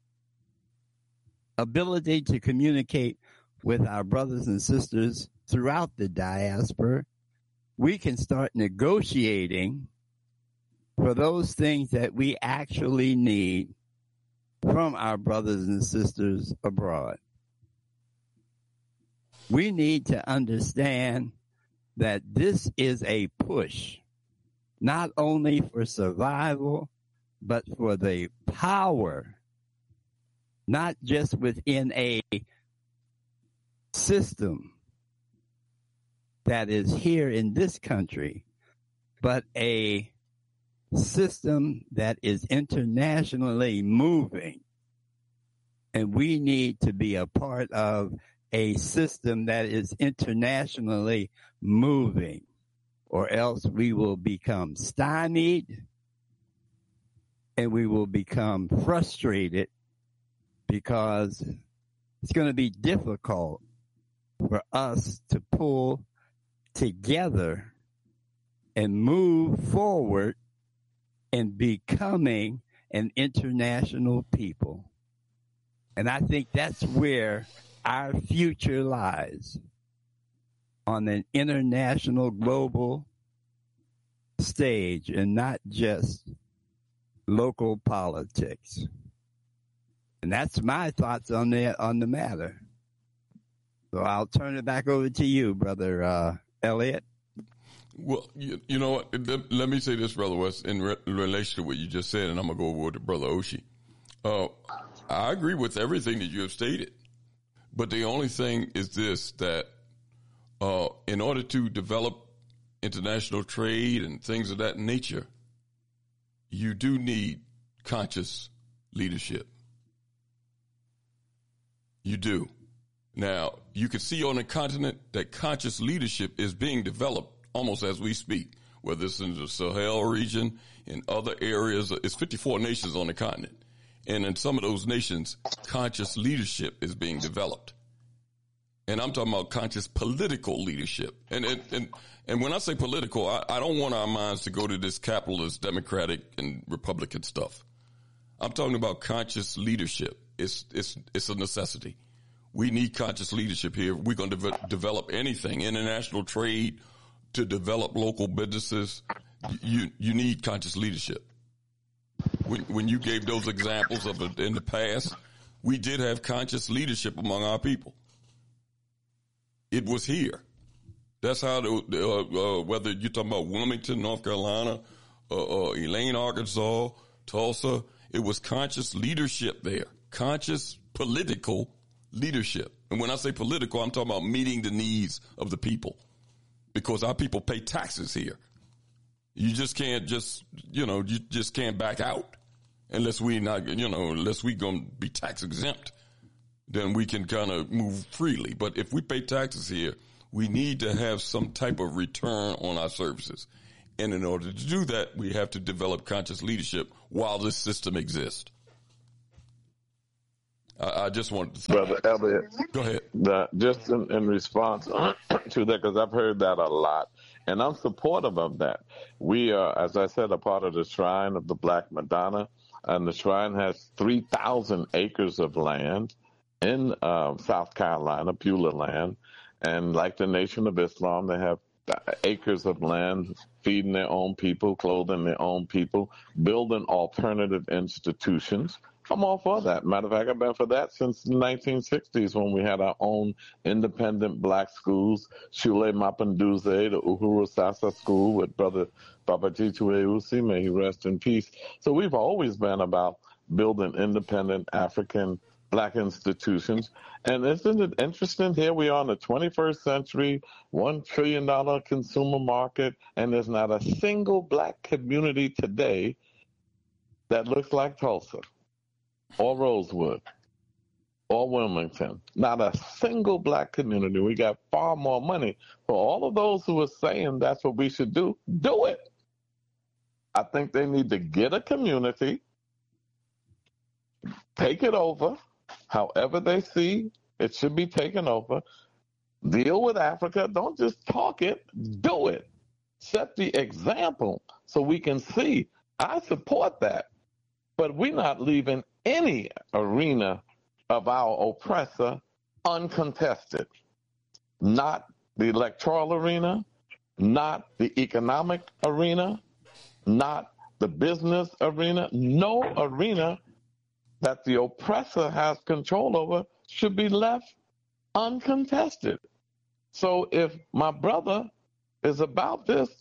Speaker 8: ability to communicate with our brothers and sisters throughout the diaspora, we can start negotiating for those things that we actually need from our brothers and sisters abroad. We need to understand that this is a push, not only for survival, but for the power, not just within a system that is here in this country, but a system that is internationally moving. And we need to be a part of a system that is internationally moving, or else we will become stymied and we will become frustrated, because it's going to be difficult for us to pull together and move forward in becoming an international people. And I think that's where our future lies, on an international global stage and not just local politics. And that's my thoughts on the on the matter. So I'll turn it back over to you, Brother uh, Elliot.
Speaker 3: Well, you, you know what? Let, let me say this, Brother West, in re- relation to what you just said, and I'm going to go over to Brother Oshie. Uh, I agree with everything that you have stated. But the only thing is this, that uh, in order to develop international trade and things of that nature, you do need conscious leadership. You do. Now, you can see on the continent that conscious leadership is being developed almost as we speak, whether it's in the Sahel region, in other areas. It's fifty-four nations on the continent. And in some of those nations, conscious leadership is being developed. And I'm talking about conscious political leadership. And and and, and when I say political, I, I don't want our minds to go to this capitalist, democratic, and Republican stuff. I'm talking about conscious leadership. It's it's it's a necessity. We need conscious leadership here. We're going to de- develop anything, international trade, to develop local businesses. You you need conscious leadership. When when you gave those examples of it in the past, we did have conscious leadership among our people. It was here. That's how the, uh, uh, whether you're talking about Wilmington, North Carolina, uh, uh, Elaine, Arkansas, Tulsa, It was conscious leadership there, conscious political leadership. And when I say political, I'm talking about meeting the needs of the people, because our people pay taxes here. You just can't just, you know, you just can't back out unless we not, you know, unless we going to be tax exempt. Then we can kind of move freely. But if we pay taxes here, we need to have some type of return on our services. And in order to do that, we have to develop conscious leadership while this system exists. I, I just wanted to...
Speaker 1: Brother Elliott.
Speaker 3: Go ahead.
Speaker 1: The, just in, in response to that, because I've heard that a lot, and I'm supportive of that. We are, as I said, a part of the Shrine of the Black Madonna, and the Shrine has three thousand acres of land in uh, South Carolina, Beulah land, and like the Nation of Islam, they have acres of land, feeding their own people, clothing their own people, building alternative institutions. I'm all for that. Matter of fact, I've been for that since the nineteen sixties when we had our own independent black schools, Shule Mapanduze, the Uhuru Sasa School with Brother Babaji Tueusi, may he rest in peace. So we've always been about building independent African black institutions. And isn't it interesting? Here we are in the twenty-first century, one trillion dollars consumer market, and there's not a single black community today that looks like Tulsa or Rosewood or Wilmington. Not a single black community. We got far more money. For all of those who are saying that's what we should do, do it. I think they need to get a community, take it over, however they see it should be taken over. Deal with Africa. Don't just talk it, do it. Set the example so we can see. I support that. But we're not leaving any arena of our oppressor uncontested. Not the electoral arena, not the economic arena, not the business arena. No arena that the oppressor has control over should be left uncontested. So if my brother is about this,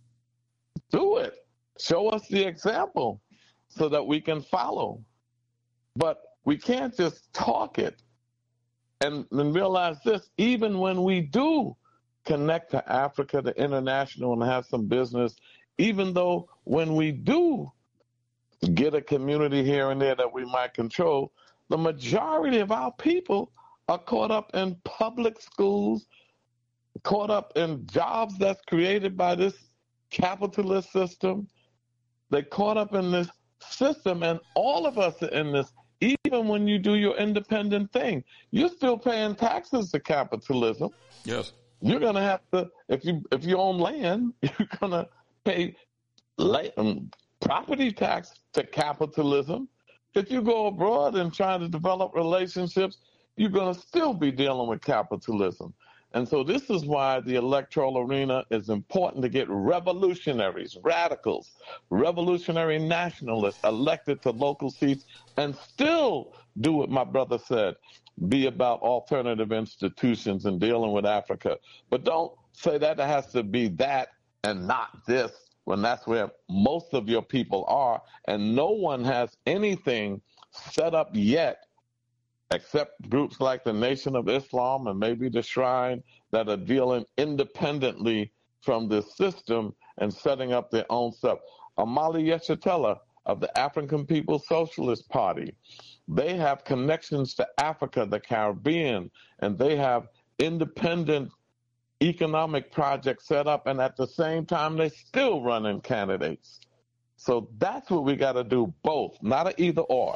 Speaker 1: do it. Show us the example so that we can follow. But we can't just talk it and, and realize this, even when we do connect to Africa, to international, and have some business, even though when we do get a community here and there that we might control, the majority of our people are caught up in public schools, caught up in jobs that's created by this capitalist system. They're caught up in this system, and all of us are in this. Even when you do your independent thing, you're still paying taxes to capitalism.
Speaker 3: Yes.
Speaker 1: You're going to have to, if you if you own land, you're going to pay land, property tax to capitalism. If you go abroad and try to develop relationships, you're going to still be dealing with capitalism. And so this is why the electoral arena is important, to get revolutionaries, radicals, revolutionary nationalists elected to local seats and still do what my brother said, be about alternative institutions and dealing with Africa. But don't say that it has to be that and not this, when that's where most of your people are, and no one has anything set up yet except groups like the Nation of Islam and maybe the Shrine that are dealing independently from this system and setting up their own stuff. Amali Yeshitela of the African People's Socialist Party, they have connections to Africa, the Caribbean, and they have independent economic projects set up, and at the same time, they're still running candidates. So that's what we got to do, both, not an either or.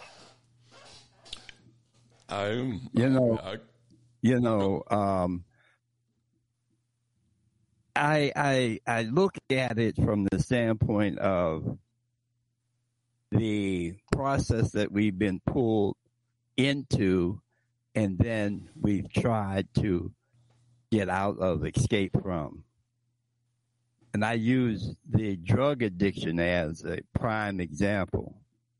Speaker 3: I,
Speaker 8: you know,
Speaker 3: I,
Speaker 8: you know, um, I, I, I look at it from the standpoint of the process that we've been pulled into, and then we've tried to get out of, escape from. And I use the drug addiction as a prime example.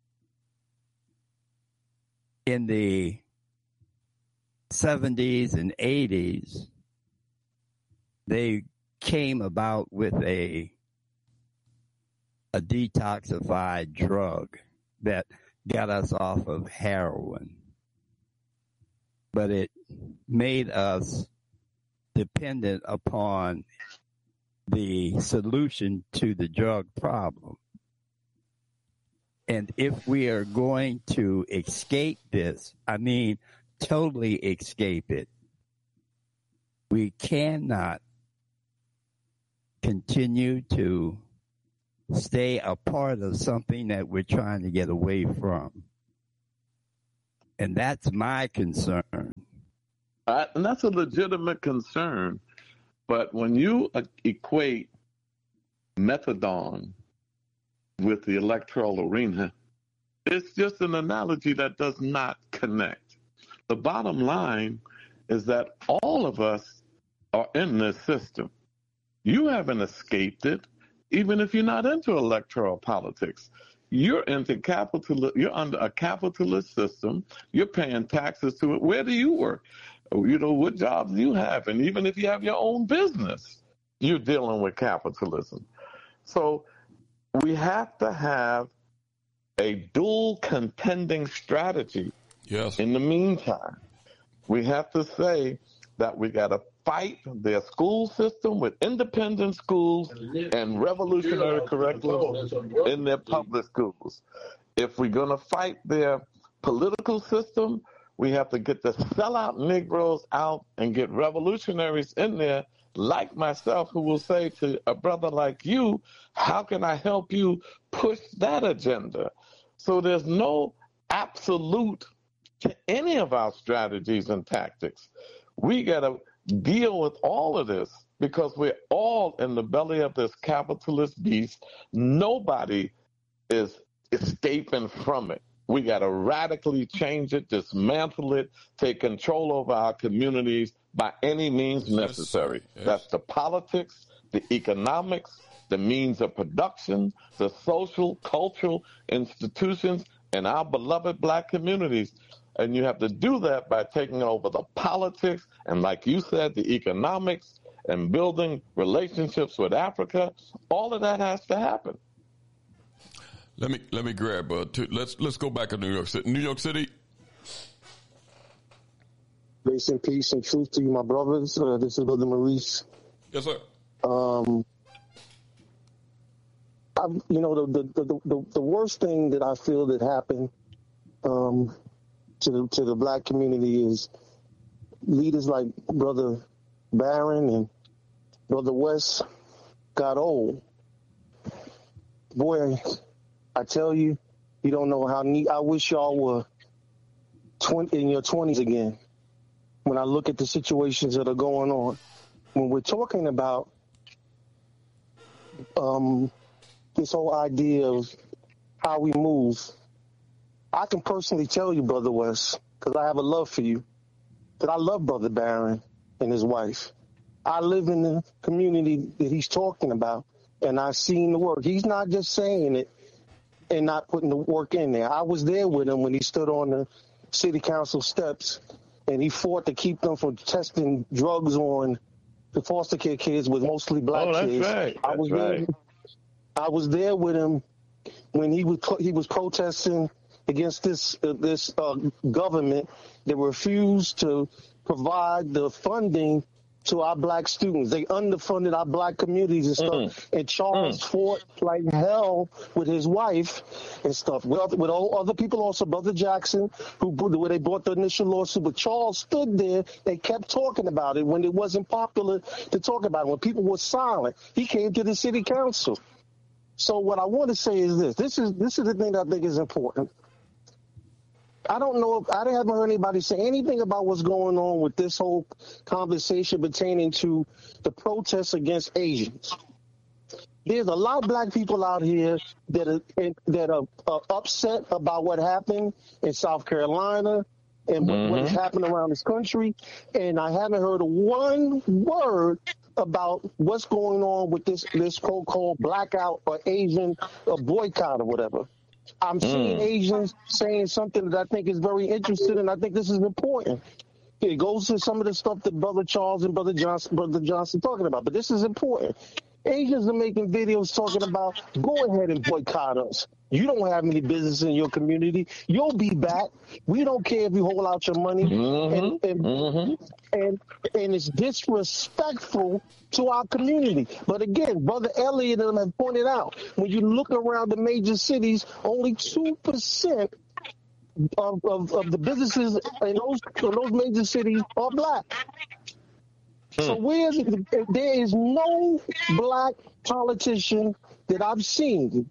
Speaker 8: In the seventies and eighties, they came about with a a detoxified drug that got us off of heroin, but it made us dependent upon the solution to the drug problem. And if we are going to escape this, I mean, totally escape it, we cannot continue to stay a part of something that we're trying to get away from. And that's my concern.
Speaker 1: Uh, and that's a legitimate concern. But when you uh, equate methadone with the electoral arena, it's just an analogy that does not connect. The bottom line is that all of us are in this system. You haven't escaped it, even if you're not into electoral politics. You're into capital. You're under a capitalist system. You're paying taxes to it. Where do you work? You know, what jobs do you have? And even if you have your own business, you're dealing with capitalism. So we have to have a dual contending strategy.
Speaker 3: Yes.
Speaker 1: In the meantime, we have to say that we got to fight their school system with independent schools and revolutionary curriculum in their public schools. If we're going to fight their political system, we have to get the sellout Negroes out and get revolutionaries in there like myself who will say to a brother like you, how can I help you push that agenda? So there's no absolute to any of our strategies and tactics. We got to deal with all of this because we're all in the belly of this capitalist beast. Nobody is escaping from it. We got to radically change it, dismantle it, take control over our communities by any means necessary.
Speaker 3: Yes, yes.
Speaker 1: That's the politics, the economics, the means of production, the social, cultural institutions, and our beloved black communities. And you have to do that by taking over the politics and, like you said, the economics and building relationships with Africa. All of that has to happen.
Speaker 3: Let me let me grab. Uh, two, let's let's go back to New York City. New York City.
Speaker 9: Grace and peace and truth to you, my brothers. Uh, this is Brother Maurice.
Speaker 3: Yes, sir.
Speaker 9: Um, I, you know, the the, the the the worst thing that I feel that happened um, to the to the black community is leaders like Brother Barron and Brother West got old. Boy, I tell you, you don't know how neat. I wish y'all were twenty in your twenties again. When I look at the situations that are going on, when we're talking about um, this whole idea of how we move, I can personally tell you, Brother West, because I have a love for you, that I love Brother Barron and his wife. I live in the community that he's talking about, and I've seen the work. He's not just saying it and not putting the work in there. I was there with him when he stood on the city council steps, and he fought to keep them from testing drugs on the foster care kids with mostly black
Speaker 1: oh, that's
Speaker 9: kids.
Speaker 1: Right.
Speaker 9: I was
Speaker 1: that's
Speaker 9: there.
Speaker 1: right.
Speaker 9: I was there with him when he was he was protesting against this uh, this uh, government that refused to provide the funding to our black students. They underfunded our black communities and stuff. Mm. And Charles mm. fought like hell with his wife and stuff. With other, with all other people also, Brother Jackson, who where they brought the initial lawsuit. But Charles stood there. They kept talking about it when it wasn't popular to talk about it. When people were silent, he came to the city council. So what I want to say is this. This is this is the thing that I think is important. I don't know if I haven't heard anybody say anything about what's going on with this whole conversation pertaining to the protests against Asians. There's a lot of black people out here that are that are uh, upset about what happened in South Carolina and mm-hmm. what has happened around this country, and I haven't heard one word about what's going on with this this so-called blackout or Asian or boycott or whatever. I'm seeing mm. Asians saying something that I think is very interesting, and I think this is important. It goes to some of the stuff that Brother Charles and Brother Johnson, Brother Johnson talking about, but this is important. Asians are making videos talking about, go ahead and boycott us. You don't have any business in your community. You'll be back. We don't care if you hold out your money.
Speaker 1: Mm-hmm.
Speaker 9: And, and,
Speaker 1: mm-hmm.
Speaker 9: and and it's disrespectful to our community. But again, Brother Elliott and them have pointed out, when you look around the major cities, only two percent of, of, of the businesses in those, in those major cities are black. So where's there is no black politician that I've seen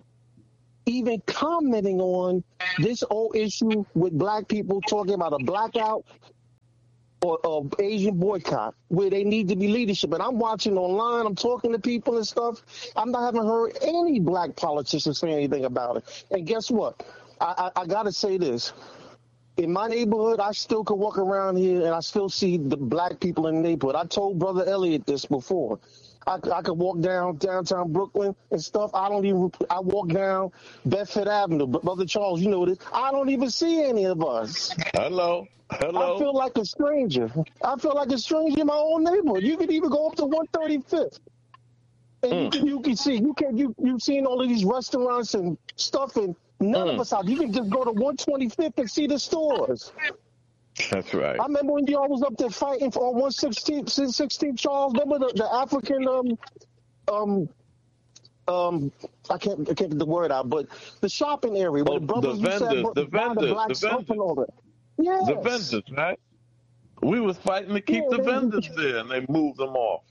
Speaker 9: even commenting on this whole issue with black people talking about a blackout or, or Asian boycott where they need to be leadership. And I'm watching online, I'm talking to people and stuff. I'm not haven't heard any black politicians say anything about it. And guess what? I, I, I got to say this. In my neighborhood, I still can walk around here and I still see the black people in the neighborhood. I told Brother Elliott this before. I, I could walk down downtown Brooklyn and stuff. I don't even, I walk down Bedford Avenue. But Brother Charles, you know this. I don't even see any of us.
Speaker 1: Hello. Hello.
Speaker 9: I feel like a stranger. I feel like a stranger in my own neighborhood. You could even go up to one thirty-fifth. And mm. you, can, you can see, you can, you, you've seen all of these restaurants and stuff, and none mm. of us out. You can just go to one twenty-fifth and see the stores.
Speaker 1: That's right.
Speaker 9: I remember when y'all was up there fighting for on one sixteenth, Charles. Remember the, the African, um, um, um, I can't, I can't get the word out, but the shopping area where
Speaker 1: oh,
Speaker 9: the brothers
Speaker 1: the vendors,
Speaker 9: used to
Speaker 1: the vendors,
Speaker 9: the black
Speaker 1: the
Speaker 9: stuff
Speaker 1: vendors.
Speaker 9: and all that. Yes.
Speaker 1: The vendors, right? We was fighting to keep
Speaker 9: Yeah,
Speaker 1: the
Speaker 9: they-
Speaker 1: vendors there, and they moved them off.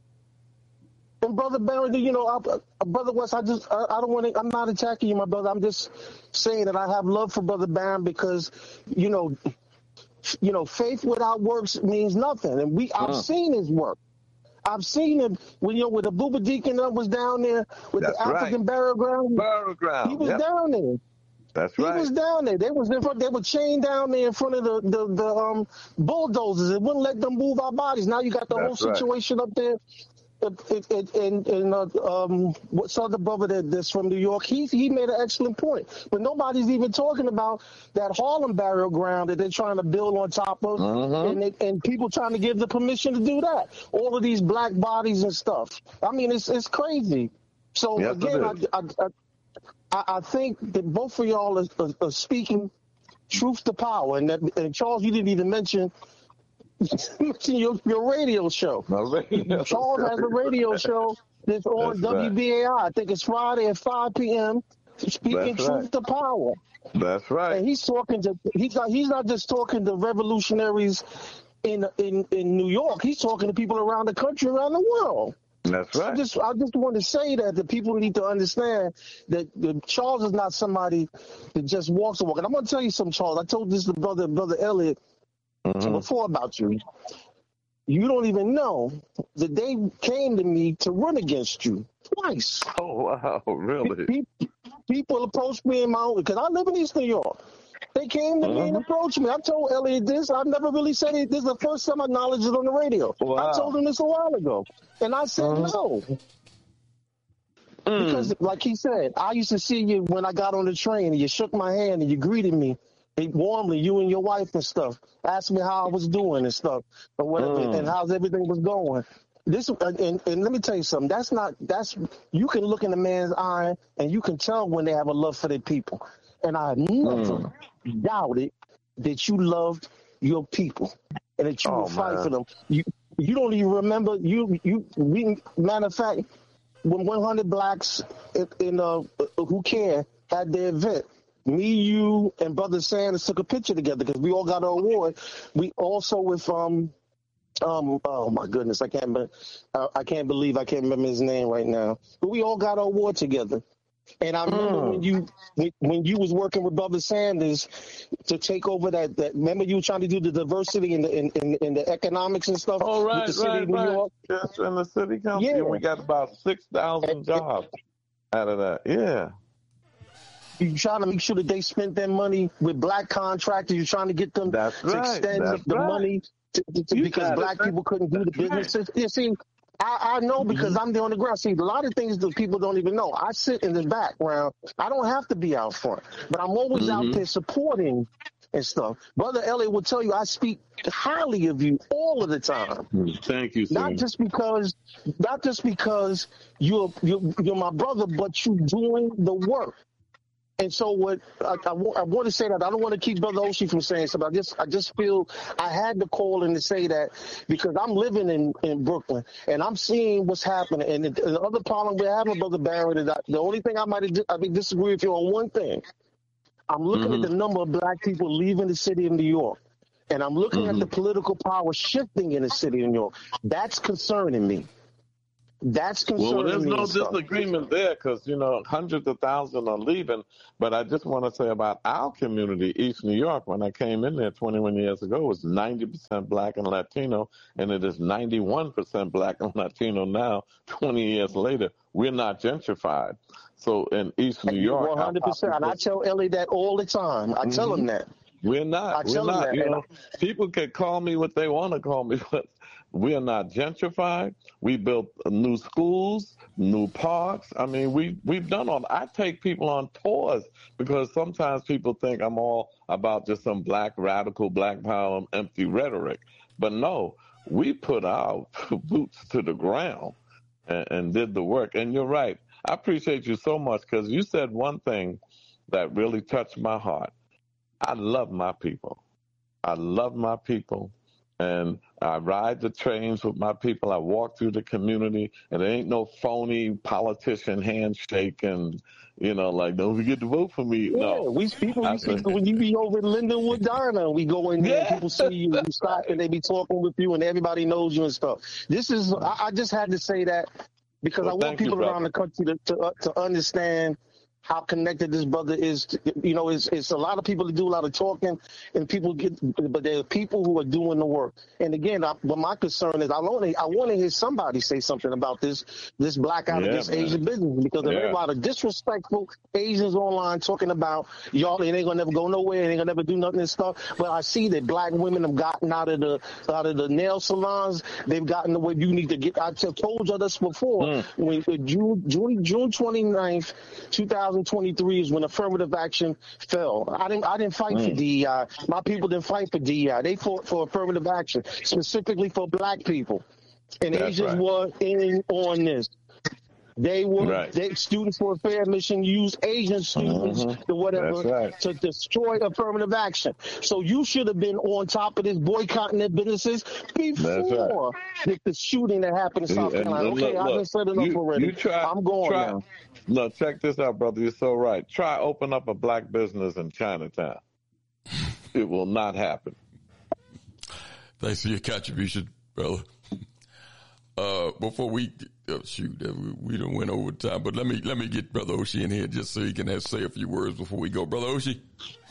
Speaker 9: And Brother Barron, you know, I, uh, Brother West, I just, I, I don't want to, I'm not attacking you, my brother. I'm just saying that I have love for Brother Barron because, you know, you know, faith without works means nothing. And we, I've
Speaker 1: Uh.
Speaker 9: seen his work. I've seen him when, you know, when the Booba Deacon was down there with
Speaker 1: That's
Speaker 9: the African
Speaker 1: right.
Speaker 9: burial ground.
Speaker 1: Burial ground.
Speaker 9: He was
Speaker 1: Yep.
Speaker 9: down there.
Speaker 1: That's
Speaker 9: He
Speaker 1: right.
Speaker 9: was down there. They was in front. They were chained down there in front of the the, the um bulldozers. It wouldn't let them move our bodies. Now you got the
Speaker 1: That's
Speaker 9: whole
Speaker 1: right.
Speaker 9: situation up there. It, it, it, and and uh, um, what's the other brother that, that's from New York? He he made an excellent point. But nobody's even talking about that Harlem burial ground that they're trying to build on top of,
Speaker 1: Mhm.
Speaker 9: and they, and people trying to give the permission to do that. All of these black bodies and stuff. I mean, it's it's crazy. So
Speaker 1: Yes, it
Speaker 9: again, I,
Speaker 1: is.
Speaker 9: I, I I think that both of y'all are, are, are speaking truth to power, and that and Charles, you didn't even mention. mention your, your radio show.
Speaker 1: My radio
Speaker 9: Charles has a radio show that's on
Speaker 1: That's right.
Speaker 9: W B A I. I think it's Friday at five p.m. Speaking
Speaker 1: That's
Speaker 9: truth
Speaker 1: right.
Speaker 9: to power.
Speaker 1: That's right.
Speaker 9: And he's talking to he's not he's not just talking to revolutionaries in in in New York. He's talking to people around the country, around the world.
Speaker 1: That's
Speaker 9: I
Speaker 1: right.
Speaker 9: just I just want to say that the people need to understand that, that Charles is not somebody that just walks the walk. And I'm going to tell you something, Charles. I told this to brother brother Elliott
Speaker 1: Mhm.
Speaker 9: before about you. You don't even know that they came to me to run against you twice.
Speaker 1: Oh wow, really?
Speaker 9: Pe- People approached me in my own because I live in East New York. They came to me and
Speaker 1: Mhm.
Speaker 9: approached me. I told Elliot this. I've never really said it. This is the first time I acknowledged it on the radio.
Speaker 1: Wow.
Speaker 9: I told him this a while ago, and I said
Speaker 1: Mhm.
Speaker 9: no.
Speaker 1: Mm.
Speaker 9: Because, like he said, I used to see you when I got on the train, and you shook my hand and you greeted me warmly, you and your wife and stuff. Asked me how I was doing and stuff, or whatever,
Speaker 1: Mm.
Speaker 9: and how's everything was going. This and, and let me tell you something. That's not. That's you can look in a man's eye and you can tell when they have a love for their people. And I never doubted that you loved your people and that you
Speaker 1: Oh,
Speaker 9: would fight
Speaker 1: man.
Speaker 9: for them. You you don't even remember you you. We, matter of fact, when one hundred blacks in, in uh who care had their event, me, you, and Brother Sanders took a picture together because we all got an award. We also with um um oh my goodness, I can't be- uh, I can't believe I can't remember his name right now. But we all got an award together. And I remember
Speaker 1: Mm.
Speaker 9: when you when, when you was working with Brother Sanders to take over that, that remember you were trying to do the diversity in the in, in, in the economics and stuff
Speaker 1: Oh
Speaker 9: with
Speaker 1: right,
Speaker 9: the city
Speaker 1: right,
Speaker 9: of New
Speaker 1: right.
Speaker 9: York.
Speaker 1: Yes, in the city council,
Speaker 9: Yeah.
Speaker 1: and we got about six thousand jobs out of that. Yeah.
Speaker 9: You trying to make sure that they spent their money with black contractors. You're trying to get them
Speaker 1: That's
Speaker 9: to
Speaker 1: right.
Speaker 9: extend
Speaker 1: That's
Speaker 9: the
Speaker 1: right.
Speaker 9: money to, to,
Speaker 1: You
Speaker 9: because
Speaker 1: got it,
Speaker 9: black
Speaker 1: man.
Speaker 9: people couldn't do the
Speaker 1: That's right.
Speaker 9: businesses. You see, I, I know because I'm there on the ground. See, a lot of things that people don't even know. I sit in the background. I don't have to be out front, but I'm always out
Speaker 1: Mhm.
Speaker 9: there supporting and stuff. Brother Elliot will tell you I speak highly of you all of the time.
Speaker 1: Thank you, sir.
Speaker 9: Not just because, not just because you're you're, you're my brother, but you doing the work. And so what I, I, I want to say that I don't want to keep Brother Oshie from saying something. I just I just feel I had to call in to say that because I'm living in, in Brooklyn and I'm seeing what's happening. And the, the other problem we're having, Brother Barrett, is that the only thing I might I mean, disagree with you on one thing. I'm looking mm-hmm. at the number of black people leaving the city of New York, and I'm looking mm-hmm. at the political power shifting in the city of New York. That's concerning me. That's concerning
Speaker 1: well, there's
Speaker 9: me.
Speaker 1: no
Speaker 9: stuff.
Speaker 1: disagreement there because, you know, hundreds of thousands are leaving. But I just want to say about our community, East New York, when I came in there twenty-one years ago, it was ninety percent black and Latino, and it is ninety-one percent black and Latino now, twenty years later. We're not gentrified. So in East New York,
Speaker 9: one hundred percent. And I tell Ellie that all the time. I mm-hmm. tell him that.
Speaker 1: We're not.
Speaker 9: I tell
Speaker 1: we're
Speaker 9: him
Speaker 1: not.
Speaker 9: that.
Speaker 1: You know, people can call me what they want to call me, but we are not gentrified. We built new schools, new parks. I mean, we, we've done all. I take people on tours because sometimes people think I'm all about just some black radical, black power, empty rhetoric. But no, we put our boots to the ground and, and did the work. And you're right. I appreciate you so much because you said one thing that really touched my heart. I love my people. I love my people. And I ride the trains with my people. I walk through the community, and there ain't no phony politician handshake and, you know, like, don't forget to vote for me.
Speaker 9: Yeah,
Speaker 1: no.
Speaker 9: we people, we see, when you be over in Lindenwood Diner, we go in there, yeah. and people see you, you stop, and they be talking with you, and everybody knows you and stuff. This is, I, I just had to say that because well, I want people you, around the country to, to, uh, to understand how connected this brother is. To, you know, it's, it's a lot of people that do a lot of talking, and people get, but there are people who are doing the work. And again, I, but my concern is I want to, I want to hear somebody say something about this, this blackout yeah, against man. Asian business, because yeah. there are a lot of disrespectful Asians online talking about y'all, it ain't gonna never go nowhere, it ain't gonna never do nothing and stuff. But I see that black women have gotten out of the, out of the nail salons. They've gotten the way you need to get. I told you this before. Mm. When, when June, June, June twenty-ninth, two thousand twenty-three is when affirmative action fell. I didn't I didn't fight mm. for D E I. My people didn't fight for D E I. They fought for affirmative action, specifically for black people. And That's Asians right. were in on this. They were right. they, Students for a Fair Mission used Asian students mm-hmm. to whatever right. to destroy affirmative action. So you should have been on top of this, boycotting their businesses before right. the, the shooting that happened in South and Carolina. Look, okay, look, I've been set it up already. You try, I'm going
Speaker 1: try,
Speaker 9: now.
Speaker 1: No, check this out, brother. You're so right. Try open up a black business in Chinatown. It will not happen.
Speaker 3: Thanks for your contribution, brother. Uh, before we oh, shoot, we, we done went over time, but let me let me get Brother Oshie in here just so he can have, say a few words before we go. Brother Oshie.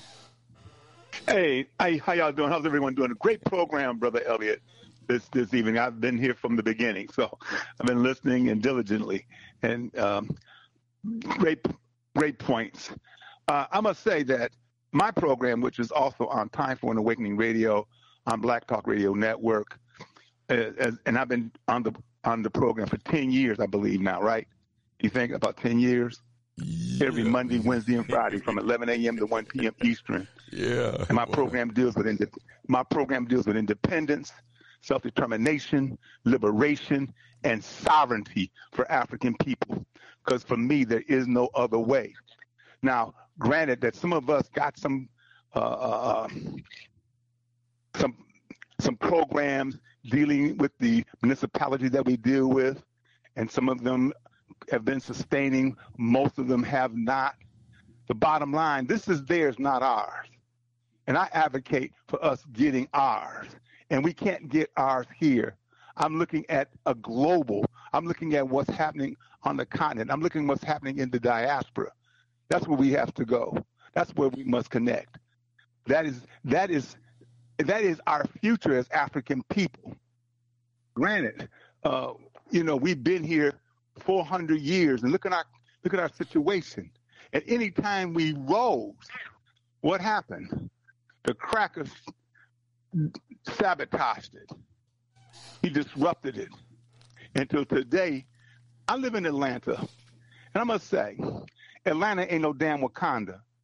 Speaker 10: Hey, hey, how y'all doing? How's everyone doing? A great program, Brother Elliot, this this evening. I've been here from the beginning, so I've been listening and diligently, and um, great great points. Uh, I must say that my program, which is also on Time for an Awakening Radio on Black Talk Radio Network. Uh, as, and I've been on the on the program for ten years, I believe now, right? You think about ten years? Yeah. Every Monday, Wednesday, and Friday from eleven a.m. to one p.m. Eastern.
Speaker 3: Yeah.
Speaker 10: And my program deals with inde- my program deals with independence, self-determination, liberation, and sovereignty for African people. Because for me, there is no other way. Now, granted that some of us got some uh, uh, some some programs dealing with the municipalities that we deal with, and some of them have been sustaining, most of them have not. The bottom line, this is theirs, not ours. And I advocate for us getting ours. And we can't get ours here. I'm looking at a global, I'm looking at what's happening on the continent. I'm looking at what's happening in the diaspora. That's where we have to go. That's where we must connect. That is, that is, That is our future as African people. Granted, uh, you know, we've been here four hundred years, and look at our look at our situation. At any time we rose, what happened? The crackers sabotaged it. He disrupted it. Until today, I live in Atlanta, and I must say, Atlanta ain't no damn Wakanda.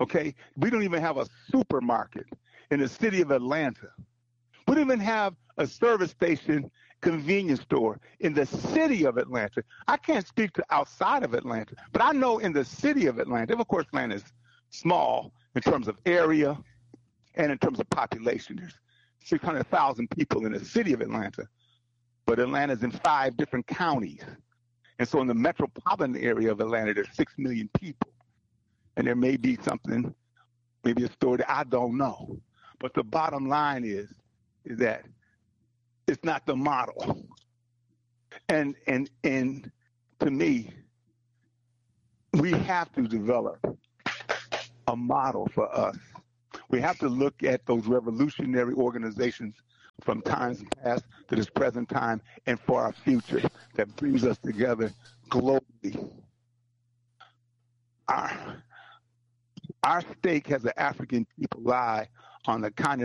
Speaker 10: Okay? We don't even have a supermarket in the city of Atlanta. We don't even have a service station convenience store in the city of Atlanta. I can't speak to outside of Atlanta, but I know in the city of Atlanta, of course, Atlanta is small in terms of area and in terms of population. There's six hundred thousand people in the city of Atlanta, but Atlanta's in five different counties. And so in the metropolitan area of Atlanta, there's six million people. And there may be something, maybe a story that I don't know. But the bottom line is, is that it's not the model. And and and to me, we have to develop a model for us. We have to look at those revolutionary organizations from times past to this present time and for our future that brings us together globally. Our, our stake as an African people lie on the continent